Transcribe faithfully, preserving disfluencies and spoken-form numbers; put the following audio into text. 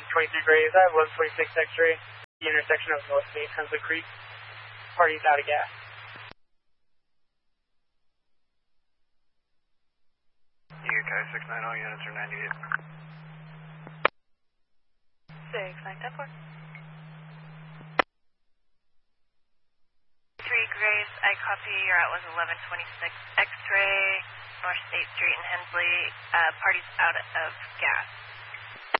twenty-three Graves. I have one twenty-six X-ray. The intersection of North State, Henslow Creek. Party's out of gas. U K six nine zero units are ninety-eight. six nine ten four. three Graves, I copy. Your out was eleven twenty-six X-ray, North State Street in Hensley. Uh, party's out of gas.